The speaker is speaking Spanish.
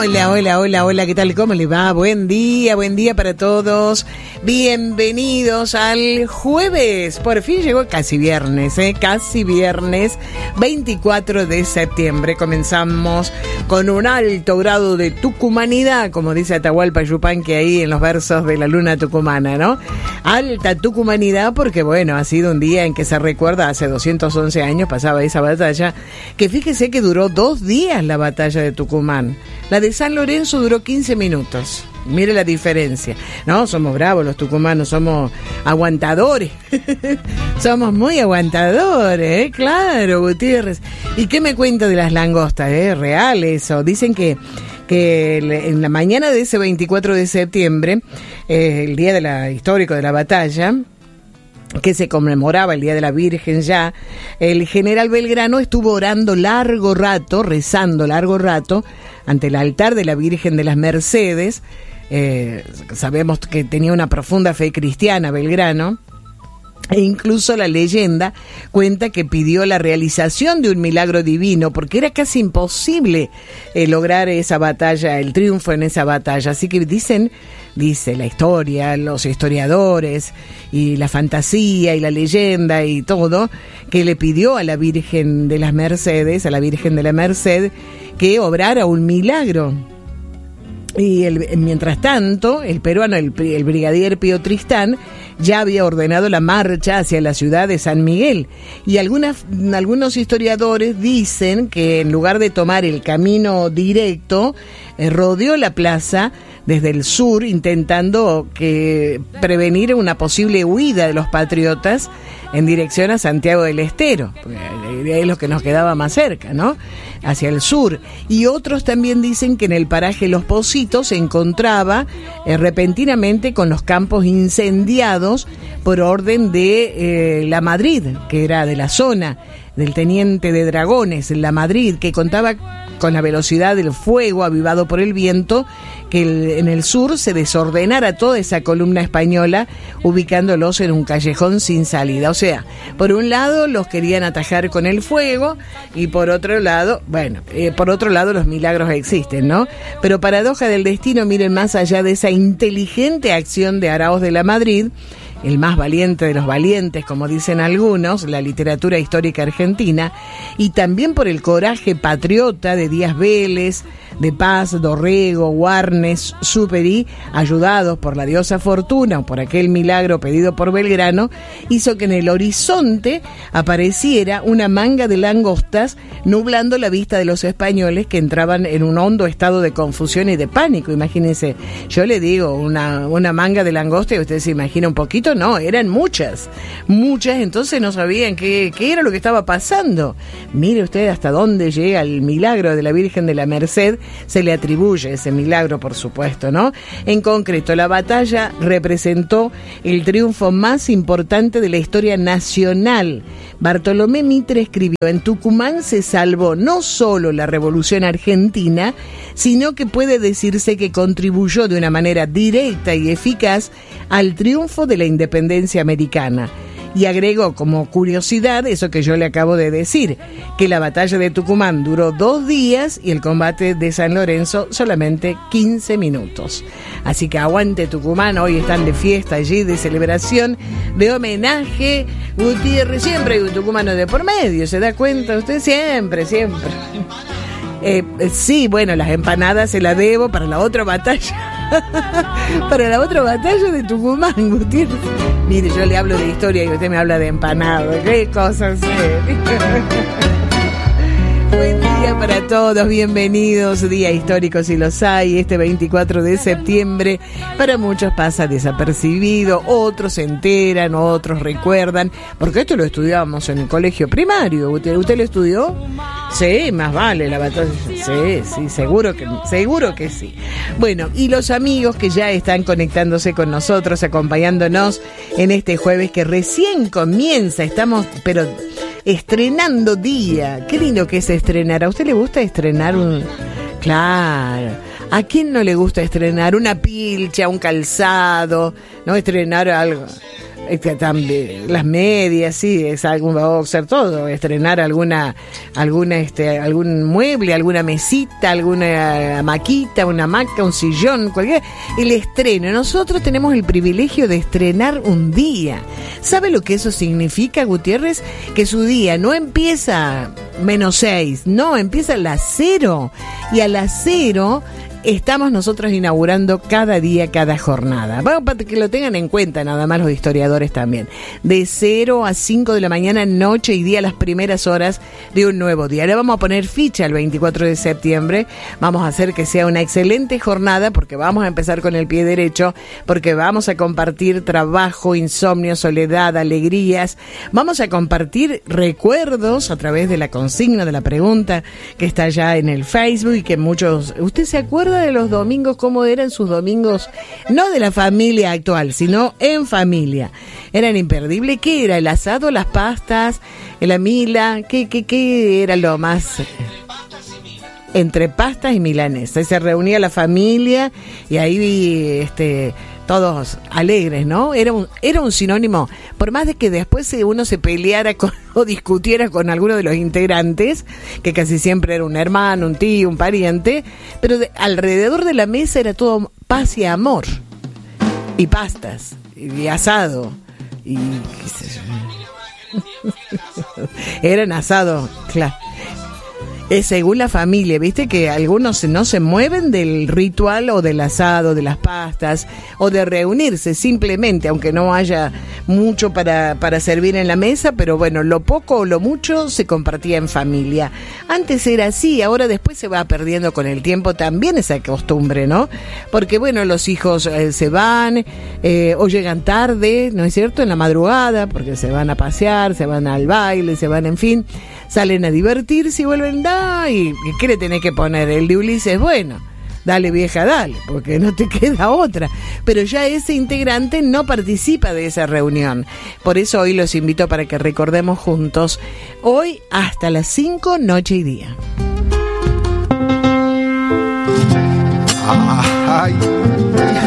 Hola, ¿qué tal? ¿Cómo le va? Buen día para todos. Bienvenidos al jueves. Por fin llegó casi viernes, casi viernes, 24 de septiembre. Comenzamos con un alto grado de tucumanidad, como dice Atahualpa Yupanqui ahí en los versos de la luna tucumana, ¿no? Alta tucumanidad porque, bueno, ha sido un día en que se recuerda, hace 211 años pasaba esa batalla, que fíjese que duró 2 días la batalla de Tucumán. La de San Lorenzo duró 15 minutos. Mire la diferencia. No, somos bravos los tucumanos, somos aguantadores. Somos muy aguantadores, claro, Gutiérrez. ¿Y qué me cuenta de las langostas? Real eso. Dicen que en la mañana de ese 24 de septiembre, el día histórico de la batalla, que se conmemoraba el Día de la Virgen ya, el general Belgrano estuvo orando largo rato, rezando largo rato, ante el altar de la Virgen de las Mercedes. Sabemos que tenía una profunda fe cristiana Belgrano, e incluso la leyenda cuenta que pidió la realización de un milagro divino, porque era casi imposible lograr esa batalla, el triunfo en esa batalla. Así que dice la historia, los historiadores y la fantasía y la leyenda y todo, que le pidió a la Virgen de las Mercedes, a la Virgen de la Merced, que obrara un milagro. Y mientras tanto, el peruano, el brigadier Pío Tristán, ya había ordenado la marcha hacia la ciudad de San Miguel. Y algunos historiadores dicen que en lugar de tomar el camino directo, rodeó la plaza desde el sur, intentando prevenir una posible huida de los patriotas en dirección a Santiago del Estero, porque es lo que nos quedaba más cerca, ¿no? Hacia el sur. Y otros también dicen que en el paraje Los Pocitos se encontraba repentinamente con los campos incendiados por orden de la Madrid, que era de la zona del teniente de dragones, la Madrid, que contaba con la velocidad del fuego avivado por el viento, que en el sur se desordenara toda esa columna española, ubicándolos en un callejón sin salida. O sea, por un lado los querían atajar con el fuego y por otro lado los milagros existen, ¿no? Pero paradoja del destino, miren, más allá de esa inteligente acción de Araoz de la Madrid, el más valiente de los valientes, como dicen algunos, la literatura histórica argentina, y también por el coraje patriota de Díaz Vélez, de Paz, Dorrego, Warnes, Superi, ayudados por la diosa Fortuna o por aquel milagro pedido por Belgrano, hizo que en el horizonte apareciera una manga de langostas, nublando la vista de los españoles, que entraban en un hondo estado de confusión y de pánico. Imagínense, yo le digo, una manga de langosta, y usted se imagina un poquito. No, eran muchas, entonces no sabían qué era lo que estaba pasando. Mire usted hasta dónde llega el milagro de la Virgen de la Merced. Se le atribuye ese milagro, por supuesto, ¿no? En concreto, la batalla representó el triunfo más importante de la historia nacional. Bartolomé Mitre escribió: en Tucumán se salvó no solo la Revolución Argentina, sino que puede decirse que contribuyó de una manera directa y eficaz al triunfo de la independencia americana. Y agregó como curiosidad eso que yo le acabo de decir, que la batalla de Tucumán duró 2 días y el combate de San Lorenzo solamente 15 minutos. Así que aguante Tucumán, hoy están de fiesta allí, de celebración, de homenaje. Gutiérrez, siempre hay un tucumano de por medio, ¿se da cuenta usted? Siempre. Sí, bueno, las empanadas se las debo para la otra batalla. Para la otra batalla de Tucumán, Gutiérrez. Mire, yo le hablo de historia y usted me habla de empanadas. Qué cosas. Buen día para todos, bienvenidos. Día histórico si los hay, este 24 de septiembre. Para muchos pasa desapercibido, otros se enteran, otros recuerdan, porque esto lo estudiábamos en el colegio primario. ¿Usted lo estudió? Sí, más vale la batalla. Sí, seguro que sí. Bueno, y los amigos que ya están conectándose con nosotros, acompañándonos en este jueves que recién comienza, estamos, pero estrenando día. Qué lindo que es estrenar. ¿A usted le gusta estrenar un...? Claro. ¿A quién no le gusta estrenar una pilcha, un calzado? ¿No? Estrenar algo. También, las medias, sí, es algún boxer, todo, estrenar algún mueble, alguna mesita, alguna maquita, una hamaca, un sillón, cualquier, el estreno. Nosotros tenemos el privilegio de estrenar un día. ¿Sabe lo que eso significa, Gutiérrez? Que su día no empieza -6, no, empieza a las 0, y a las 0 estamos nosotros inaugurando cada día, cada jornada. Bueno, para que lo tengan en cuenta, nada más los historiadores también. De 0 a 5 de la mañana, noche y día, las primeras horas de un nuevo día. Le vamos a poner ficha el 24 de septiembre. Vamos a hacer que sea una excelente jornada, porque vamos a empezar con el pie derecho, porque vamos a compartir trabajo, insomnio, soledad, alegrías. Vamos a compartir recuerdos a través de la consigna, de la pregunta que está ya en el Facebook, y que muchos... ¿Usted se acuerda de los domingos, cómo eran sus domingos? No de la familia actual, sino en familia. Eran imperdibles. ¿Qué era? ¿El asado, las pastas, la mila? ¿Qué era lo más? Entre pastas y milanesa. Se reunía la familia y ahí todos alegres, ¿no? Era un sinónimo, por más de que después uno se peleara o discutiera con alguno de los integrantes, que casi siempre era un hermano, un tío, un pariente, pero alrededor de la mesa era todo paz y amor, y pastas, y asado, y eran asados, claro. Según la familia, viste que algunos no se mueven del ritual o del asado, de las pastas, o de reunirse simplemente, aunque no haya mucho para servir en la mesa, pero bueno, lo poco o lo mucho se compartía en familia. Antes era así, ahora después se va perdiendo con el tiempo también esa costumbre, ¿no? Porque bueno, los hijos se van o llegan tarde, ¿no es cierto?, en la madrugada, porque se van a pasear, se van al baile, se van, en fin, salen a divertirse y vuelven, y ¿qué le tenés que poner? El de Ulises, bueno, dale vieja, dale, porque no te queda otra. Pero ya ese integrante no participa de esa reunión. Por eso hoy los invito para que recordemos juntos, hoy hasta las 5, noche y día. Ay.